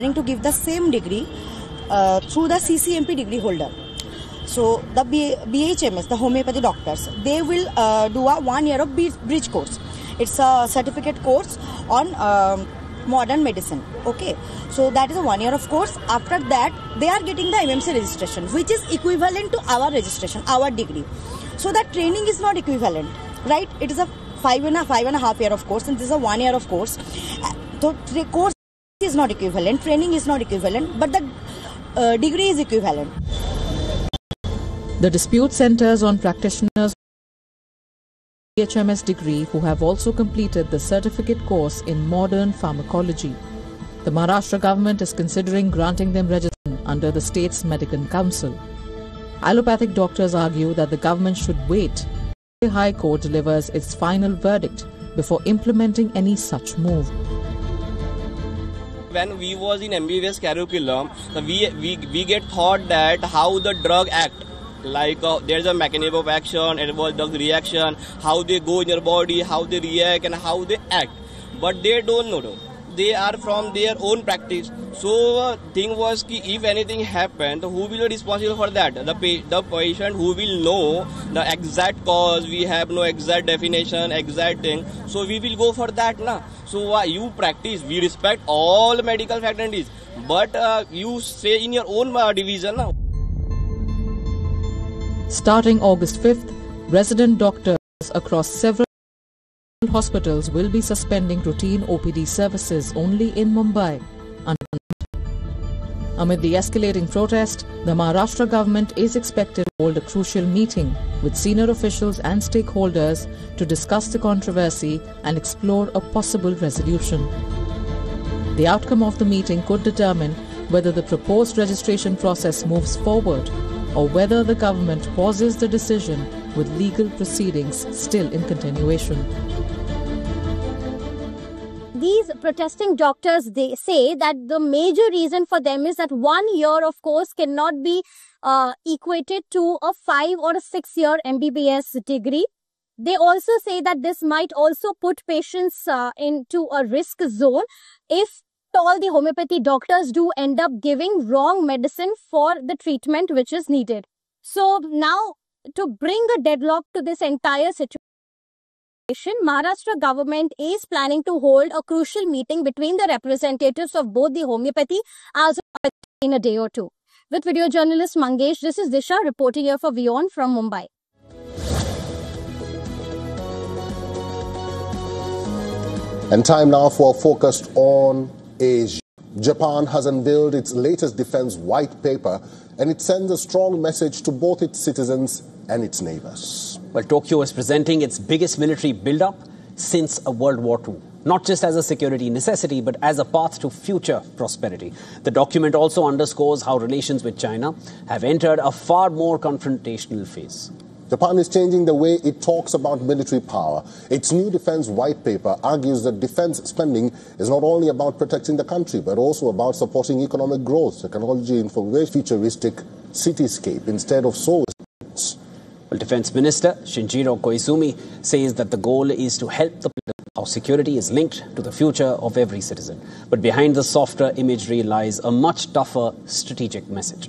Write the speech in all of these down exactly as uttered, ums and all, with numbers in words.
to give the same degree uh, through the C C M P degree holder. So the B H M S, the homeopathy doctors, they will uh, do a one year of bridge course. It's a certificate course on uh, modern medicine. Okay, so that is a one year of course. After that, they are getting the M M C registration, which is equivalent to our registration, our degree. So that training is not equivalent, right? It is a five and a five and a half year of course, and this is a one year of course. So the course is not equivalent, training is not equivalent, but the uh, degree is equivalent. The dispute centers on practitioners B H M S degree who have also completed the certificate course in modern pharmacology. The Maharashtra government is considering granting them registration under the state's medical council. Allopathic doctors argue that the government should wait until the High Court delivers its final verdict before implementing any such move. When we was in M B B S curriculum, we, we, we get taught that how the drug act, like uh, there's a mechanism of action, it was drug reaction, how they go in your body, how they react and how they act. But they don't know. They are from their own practice. So uh, thing was ki if anything happened, who will be responsible for that? The, pa the patient who will know the exact cause. We have no exact definition, exact thing. So we will go for that now. So uh, you practice, we respect all medical faculties, but uh, you stay in your own uh, division now. Starting August fifth, resident doctors across several hospitals will be suspending routine O P D services only in Mumbai. Amid the escalating protest, the Maharashtra government is expected to hold a crucial meeting with senior officials and stakeholders to discuss the controversy and explore a possible resolution. The outcome of the meeting could determine whether the proposed registration process moves forward or whether the government pauses the decision with legal proceedings still in continuation. These protesting doctors, they say that the major reason for them is that one year of course cannot be uh, equated to a five or a six year M B B S degree. They also say that this might also put patients uh, into a risk zone if all the homeopathy doctors do end up giving wrong medicine for the treatment which is needed. So now, to bring a deadlock to this entire situation, Maharashtra government is planning to hold a crucial meeting between the representatives of both the homeopathy as well in a day or two. With video journalist Mangesh, this is Disha reporting here for WION from Mumbai. And time now for Focused on Asia. Japan has unveiled its latest defense white paper, and it sends a strong message to both its citizens and its neighbors. Well, Tokyo is presenting its biggest military build-up since World War Two. Not just as a security necessity, but as a path to future prosperity. The document also underscores how relations with China have entered a far more confrontational phase. Japan is changing the way it talks about military power. Its new defense white paper argues that defense spending is not only about protecting the country, but also about supporting economic growth, technology, and for a very futuristic cityscape instead of Soviet. Well, Defense Minister Shinjiro Koizumi says that the goal is to help the people how security is linked to the future of every citizen. But behind the softer imagery lies a much tougher strategic message.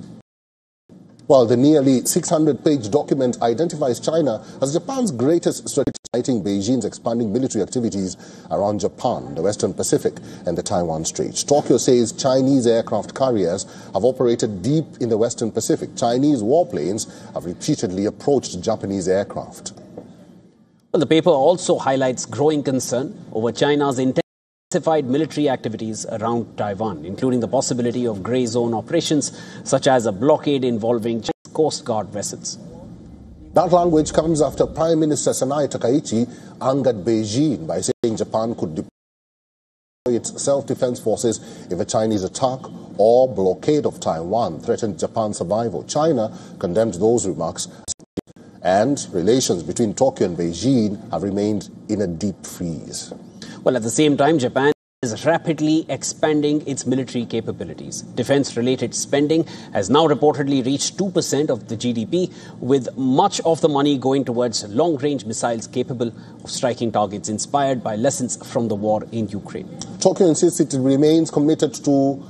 Well, the nearly six hundred page document identifies China as Japan's greatest strategy, citing Beijing's expanding military activities around Japan, the Western Pacific, and the Taiwan Straits. Tokyo says Chinese aircraft carriers have operated deep in the Western Pacific. Chinese warplanes have repeatedly approached Japanese aircraft. Well, the paper also highlights growing concern over China's intensified military activities around Taiwan, including the possibility of grey zone operations, such as a blockade involving Chinese Coast Guard vessels. That language comes after Prime Minister Sanae Takaichi angered Beijing by saying Japan could deploy its self-defense forces if a Chinese attack or blockade of Taiwan threatened Japan's survival. China condemned those remarks, and relations between Tokyo and Beijing have remained in a deep freeze. Well, at the same time, Japan is rapidly expanding its military capabilities. Defense-related spending has now reportedly reached two percent of the G D P, with much of the money going towards long-range missiles capable of striking targets inspired by lessons from the war in Ukraine. Tokyo insists it remains committed to